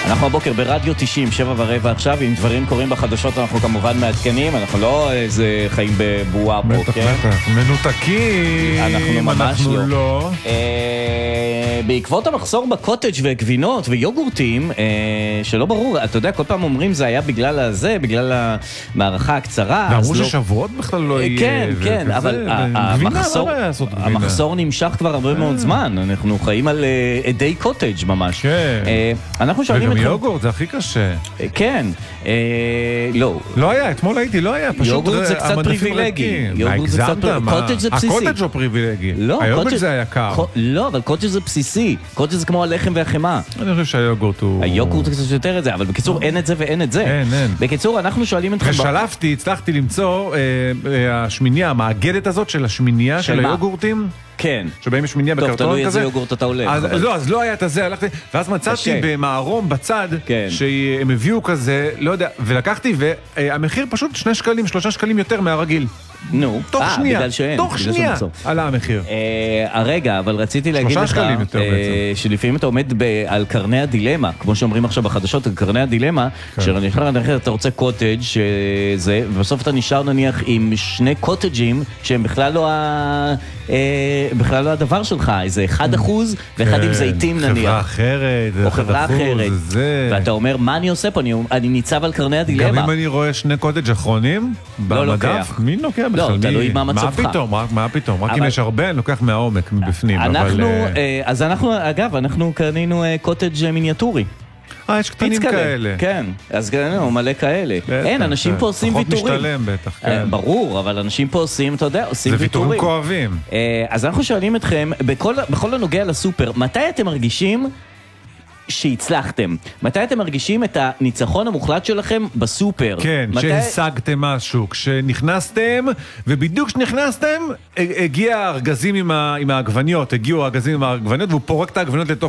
אנחנו הבוקר ברדיו 90, 7:15 עכשיו, אם דברים קורים בחדשות אנחנו כמובן מעדכנים, אנחנו לא איזה חיים בבועה פה, כן? בטח, מנותקים, אנחנו לא. בעקבות המחסור בקוטג' וגבינות ויוגורטים, שלא ברור, אתה יודע, כל פעם אומרים זה היה בגלל הזה, בגלל המערכה הקצרה. ואמרו ששבועות בכלל לא יהיה. כן, כן, אבל המחסור נמשך כבר הרבה מאוד זמן, אנחנו חיים על עדי קוטג' ממש. אנחנו שואלים וגם יוגורט, זה הכי קשה. כן, לא. לא היה, אתמול הייתי, לא היה. יוגורט זה קצת פריבילגי. קוטג' זה בסיסי. הקוטג' הוא פריבילגי. היוגורט זה יקר. לא, אבל קוטג' זה בסיסי. קוטג' זה כמו הלחם והחמאה. אני חושב שהיוגורט הוא... היוגורט זה קצת יותר את זה, אבל בקיצור אין את זה ואין את זה. אין. בקיצור, אנחנו שואלים אתכם... ושלפתי, הצלחתי למצוא השמיניה, המאגדת הזאת של השמיניה של היוגורטים. כן. שבהם יש שמיניה בקרטון כזה. טוב, תלוי איזה יוגורט אתה הולך. אז לא היה את הזה, הלכתי, ואז מצאתי במערום בצד, שהם הביאו כזה, לא יודע, ולקחתי, והמחיר פשוט 2 שקלים, 3 שקלים יותר מהרגיל. נו, תוך שנייה עלה המחיר. הרגע, אבל רציתי להגיד לך שלפעמים אתה עומד על קרני הדילמה, כמו שאומרים עכשיו בחדשות, קרני הדילמה, אתה רוצה קוטג' שזה, ובסוף אתה נשאר נניח עם 2 קוטג'ים שהם בכלל לא הדבר שלך, איזה 1% ואחד עם זיתים נניח. חברה אחרת, או חברה אחרת. ואתה אומר, מה אני עושה פה? אני ניצב על קרני הדילמה. גם אם אני רואה 2 קוטג' אחרונים במדף, מי לוקח? לא, תלוי מה מצבך. מה פתאום? רק אם יש הרבה, אני לוקח מהעומק, מבפנים. אז אגב, אנחנו קנינו קוטג' מיניאטורי. יש קטנים כאלה. כן, אז קנינו מלא כאלה. אין, אנשים פה עושים ויתורים. פחות משתלם בטח, כן. ברור, אבל אנשים פה עושים, אתה יודע, עושים ויתורים. זה ויתורים כואבים. אז אנחנו שואלים אתכם, בכל הנוגע לסופר, מתי אתם מרגישים שהצלחתם? מתי אתם מרגישים את הניצחון המוחלט שלכם בסופר? כן, שהשגתם משהו, כשנכנסתם, ובדיוק כשנכנסתם, הגיע הארגזים עם העגבניות, והוא פורק את העגבניות לתוך